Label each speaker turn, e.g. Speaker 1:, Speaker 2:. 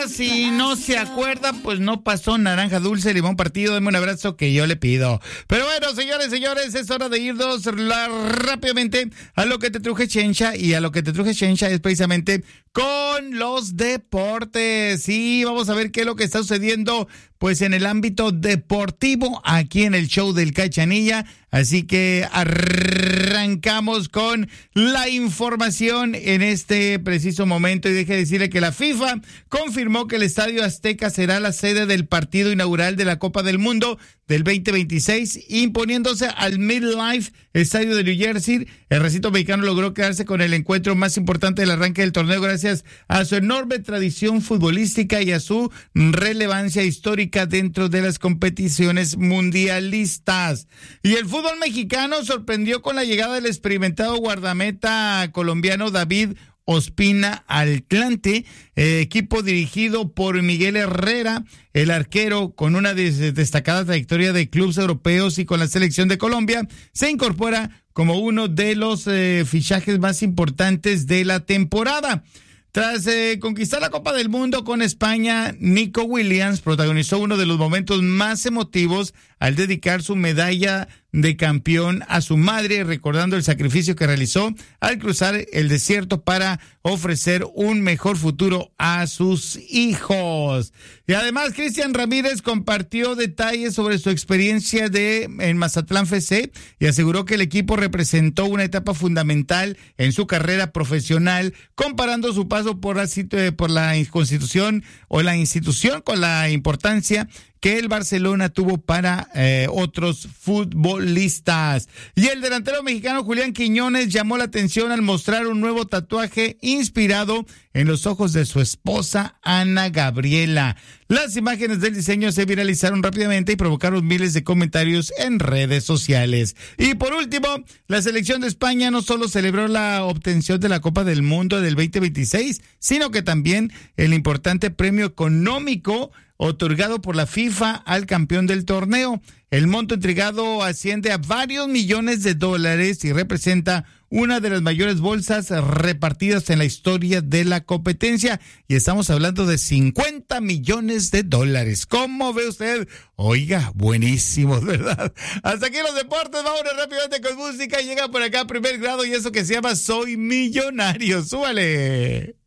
Speaker 1: Si no se acuerda, pues no pasó naranja dulce, limón partido, deme un abrazo que yo le pido. Pero bueno, señores, es hora de irnos rápidamente a lo que te truje Chencha, y a lo que te truje Chencha es precisamente con los deportes. Sí, vamos a ver qué es lo que está sucediendo pues en el ámbito deportivo aquí en el show del Cachanilla. Así que arrancamos con la información en este preciso momento, y deje decirle que la FIFA confirmó que el Estadio Azteca será la sede del partido inaugural de la Copa del Mundo del 2026, imponiéndose al MetLife Estadio de New Jersey. El recinto mexicano logró quedarse con el encuentro más importante del arranque del torneo gracias a su enorme tradición futbolística y a su relevancia histórica dentro de las competiciones mundialistas. Y el fútbol mexicano sorprendió con la llegada del experimentado guardameta colombiano David Ospina Alclante, equipo dirigido por Miguel Herrera, el arquero con una destacada trayectoria de clubes europeos y con la selección de Colombia, se incorpora como uno de los fichajes más importantes de la temporada. Tras conquistar la Copa del Mundo con España, Nico Williams protagonizó uno de los momentos más emotivos al dedicar su medalla de campeón a su madre, recordando el sacrificio que realizó al cruzar el desierto para ofrecer un mejor futuro a sus hijos. Y además, Cristian Ramírez compartió detalles sobre su experiencia en Mazatlán FC y aseguró que el equipo representó una etapa fundamental en su carrera profesional, comparando su paso por la institución con la importancia que el Barcelona tuvo para otros futbolistas. Y el delantero mexicano Julián Quiñones llamó la atención al mostrar un nuevo tatuaje inspirado en los ojos de su esposa Ana Gabriela. Las imágenes del diseño se viralizaron rápidamente y provocaron miles de comentarios en redes sociales. Y por último, la selección de España no solo celebró la obtención de la Copa del Mundo del 2026, sino que también el importante premio económico otorgado por la FIFA al campeón del torneo. El monto entregado asciende a varios millones de dólares y representa una de las mayores bolsas repartidas en la historia de la competencia. Y estamos hablando de 50 millones de dólares. ¿Cómo ve usted? Oiga, buenísimos, ¿verdad? Hasta aquí los deportes. Vámonos rápidamente con música. Llega por acá Primer Grado y eso que se llama Soy Millonario. ¡Súbale!